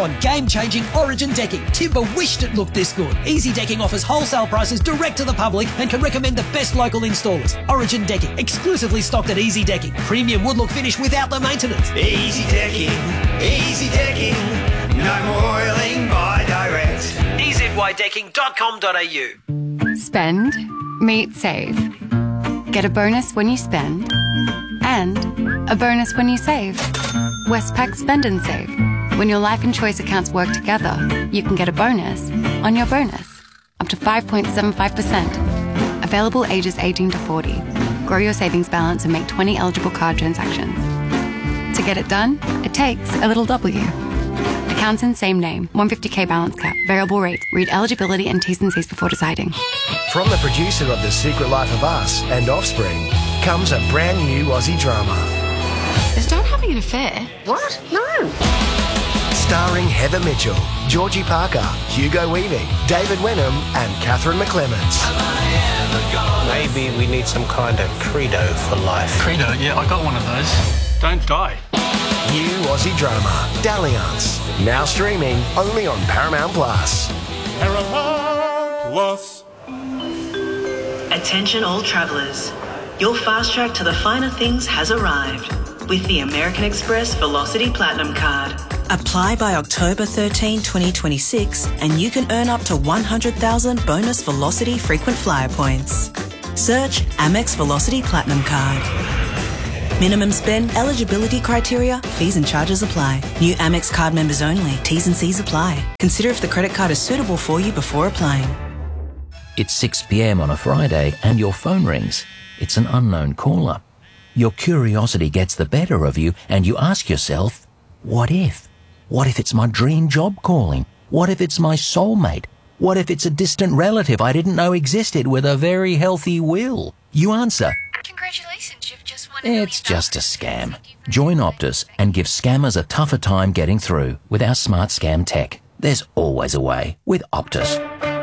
on game-changing Origin decking. Timber wished it looked this good. Easy Decking offers wholesale prices direct to the public and can recommend the best local installers. Origin Decking, exclusively stocked at Easy Decking. Premium wood-look finish without the maintenance. Easy Decking, no more oiling by direct. EZYDecking.com.au. Spend, meet, save. Get a bonus when you spend and a bonus when you save. Westpac Spend and Save. When your life and choice accounts work together, you can get a bonus on your bonus, up to 5.75%. Available ages 18 to 40. Grow your savings balance and make 20 eligible card transactions. To get it done, it takes a little W. Accounts in same name, 150k balance cap, variable rate. Read eligibility and T's and C's before deciding. From the producer of The Secret Life of Us and Offspring comes a brand new Aussie drama. Is Dad having an affair? What? No. Starring Heather Mitchell, Georgie Parker, Hugo Weaving, David Wenham and Catherine McClements. Maybe we need some kind of credo for life. Credo? Yeah, I got one of those. Don't die. New Aussie drama, Dalliance. Now streaming only on Paramount Plus. Paramount Plus. Attention all travellers. Your fast track to the finer things has arrived with the American Express Velocity Platinum Card. Apply by October 13, 2026 and you can earn up to 100,000 bonus Velocity frequent flyer points. Search Amex Velocity Platinum Card. Minimum spend, eligibility criteria, fees and charges apply. New Amex card members only. T's and C's apply. Consider if the credit card is suitable for you before applying. It's 6 p.m. on a Friday and your phone rings. It's an unknown caller. Your curiosity gets the better of you and you ask yourself, what if? What if it's my dream job calling? What if it's my soulmate? What if it's a distant relative I didn't know existed with a very healthy will? You answer, Congratulations, you've just won. it's just a scam. Join Optus and give scammers a tougher time getting through with our smart scam tech. There's always a way with Optus.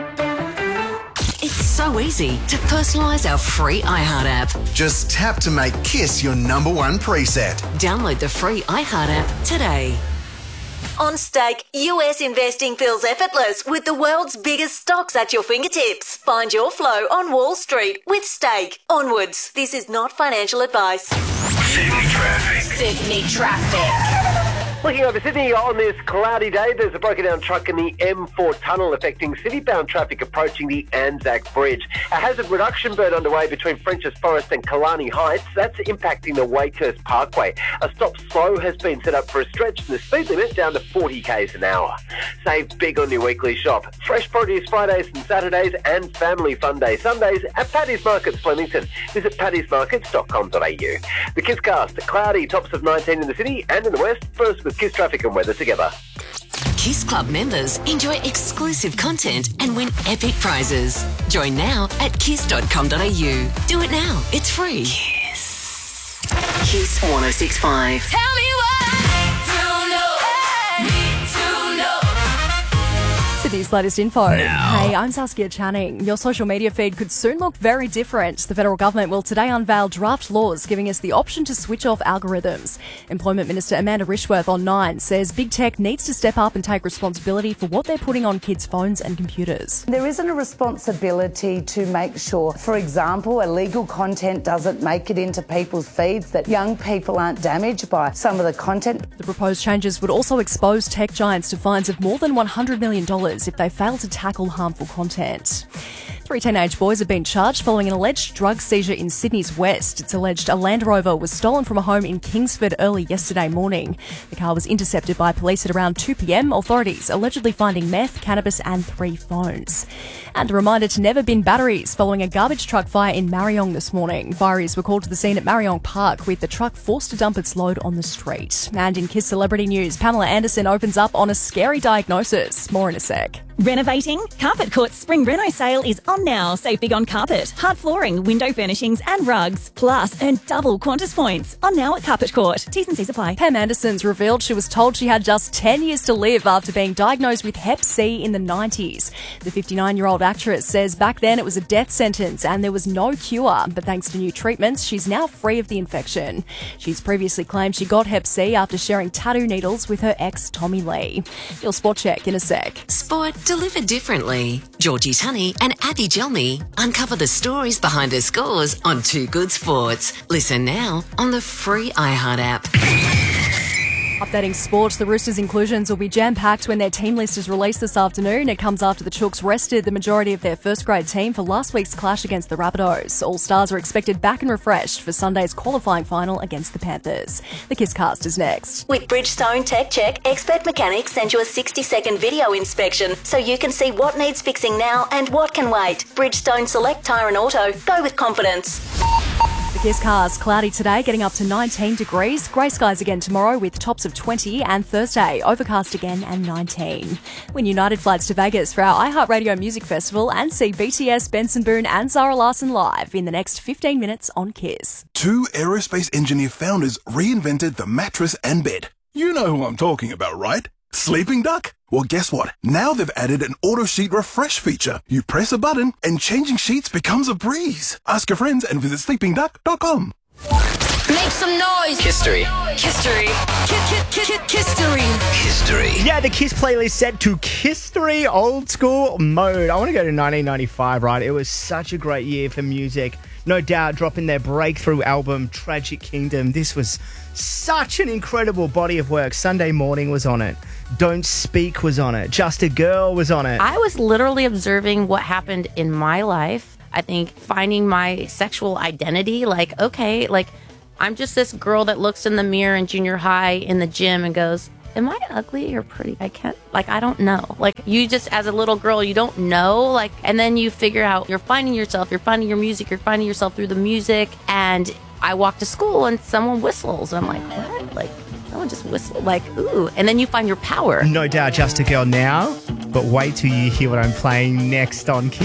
It's so easy to personalise our free iHeart app. Just tap to make Kiss your #1 preset. Download the free iHeart app today. On Stake, US investing feels effortless with the world's biggest stocks at your fingertips. Find your flow on Wall Street with Stake. Onwards, this is not financial advice. Sydney traffic. Sydney traffic. Looking over Sydney on this cloudy day, there's a broken down truck in the M4 tunnel affecting city-bound traffic approaching the Anzac Bridge. A hazard reduction burn underway between French's Forest and Killarney Heights. That's impacting the Wakehurst Parkway. A stop slow has been set up for a stretch and the speed limit down to 40 k's an hour. Save big on your weekly shop. Fresh produce Fridays and Saturdays and family fun day Sundays at Paddy's Markets Flemington. Visit paddysmarkets.com.au. The Kisscast, cloudy, tops of 19 in the city and in the west. First with Kiss Traffic and Weather together. Kiss Club members enjoy exclusive content and win epic prizes. Join now at kiss.com.au. Do it now. It's free. Kiss. Kiss 106.5. Tell me what need to know. Sydney's latest info. Now. Hey, I'm Saskia Channing. Your social media feed could soon look very different. The federal government will today unveil draft laws giving us the option to switch off algorithms. Employment Minister Amanda Rishworth on 9 says big tech needs to step up and take responsibility for what they're putting on kids' phones and computers. There isn't a responsibility to make sure, for example, illegal content doesn't make it into people's feeds, that young people aren't damaged by some of the content. The proposed changes would also expose tech giants to fines of more than $100 million if they fail to tackle harmful content. 3 teenage boys have been charged following an alleged drug seizure in Sydney's west. It's alleged a Land Rover was stolen from a home in Kingsford early yesterday morning. The car was intercepted by police at around 2 p.m, authorities allegedly finding meth, cannabis and 3 phones. And a reminder to never bin batteries following a garbage truck fire in Mariong this morning. Fireys were called to the scene at Mariong Park with the truck forced to dump its load on the street. And in Kiss Celebrity News, Pamela Anderson opens up on a scary diagnosis. More in a sec. Renovating? Carpet Court's Spring Reno sale is on now. Save big on carpet, hard flooring, window furnishings and rugs. Plus, earn double Qantas points. On now at Carpet Court. T's and C's apply. Pam Anderson's revealed she was told she had just 10 years to live after being diagnosed with Hep C in the 90s. The 59-year-old child actress says back then it was a death sentence and there was no cure, but thanks to new treatments, she's now free of the infection. She's previously claimed she got Hep C after sharing tattoo needles with her ex, Tommy Lee. Your sport check in a sec. Sport delivered differently. Georgie Tunney and Abby Gelmy uncover the stories behind the scores on Too Good Sports. Listen now on the free iHeart app. Updating sports, the Roosters' inclusions will be jam-packed when their team list is released this afternoon. It comes after the Chooks rested the majority of their first-grade team for last week's clash against the Rabbitohs. All stars are expected back and refreshed for Sunday's qualifying final against the Panthers. The KissCast is next. With Bridgestone Tech Check, expert mechanics send you a 60-second video inspection so you can see what needs fixing now and what can wait. Bridgestone Select Tyre and Auto. Go with confidence. The KissCast, cloudy today, getting up to 19 degrees. Grey skies again tomorrow with tops of 20, and Thursday, overcast again and 19. Win United flights to Vegas for our iHeartRadio Music Festival and see BTS, Benson Boone and Zara Larsson live in the next 15 minutes on Kiss. 2 aerospace engineer founders reinvented the mattress and bed. You know who I'm talking about, right? Sleeping Duck? Well, guess what? Now they've added an auto sheet refresh feature. You press a button and changing sheets becomes a breeze. Ask your friends and visit sleepingduck.com. Make some noise. History. History. History. History. Yeah, the Kiss playlist set to History old school mode. I want to go to 1995, right? It was such a great year for music. No doubt dropping their breakthrough album, Tragic Kingdom. This was such an incredible body of work. Sunday Morning was on it. Don't Speak was on it. Just a Girl was on it. I was literally observing what happened in my life. I think finding my sexual identity, like, okay, like, I'm just this girl that looks in the mirror in junior high in the gym and goes, am I ugly or pretty? I can't, like, I don't know. Like, you just, as a little girl, you don't know, like, and then you figure out you're finding yourself, you're finding your music, you're finding yourself through the music. And I walk to school and someone whistles. I'm like, what? Like, someone just whistled, like, ooh. And then you find your power. No doubt Just a Girl now, but wait till you hear what I'm playing next on Kiss.